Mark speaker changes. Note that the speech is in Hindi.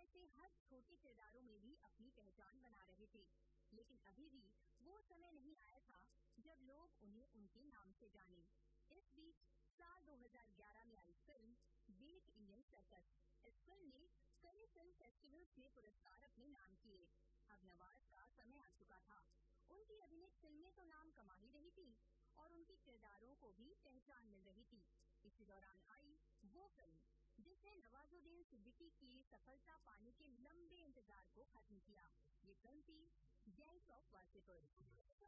Speaker 1: से हर छोटे किरदारों में भी अपनी पहचान बना रहे थे, लेकिन अभी भी वो समय नहीं आया था जब लोग उन्हें उनके नाम से जाने। इस बीच साल 2011 में आई फिल्म ग्रेट इंडियन सर्कस। इस फिल्म ने कई फिल्म फेस्टिवल्स में पुरस्कार अपने नाम किए। अब नवाज का समय आ चुका था। उनकी अभिनीत फिल्में तो नाम कमा ही रही थी और उनके किरदारों को भी पहचान मिल रही थी। इसी दौरान आई वो फिल्म जिसने नवाजुद्दीन सिद्दीकी की सफलता पाने के लंबे इंतजार को खत्म किया। ये फिल्म थी गैंग्स ऑफ वासेपुर।